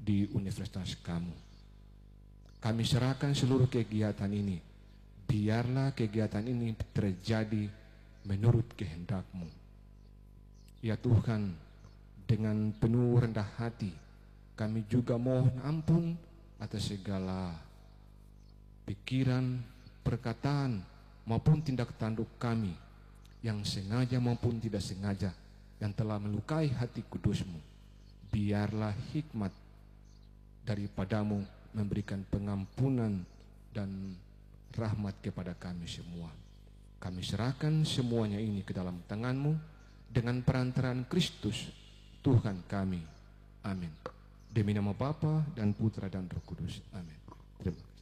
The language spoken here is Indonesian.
di universitas kamu. Kami serahkan seluruh kegiatan ini. Biarlah kegiatan ini terjadi menurut kehendak-Mu. Ya Tuhan, dengan penuh rendah hati, kami juga mohon ampun atas segala pikiran, perkataan, maupun tindak tanduk kami yang sengaja maupun tidak sengaja, yang telah melukai hati kudus-Mu. Biarlah hikmat daripada-Mu memberikan pengampunan dan rahmat kepada kami semua. Kami serahkan semuanya ini ke dalam tangan-Mu dengan perantaraan Kristus Tuhan kami. Amin. Demi nama Bapa dan Putra dan Roh Kudus. Amin. Terima kasih.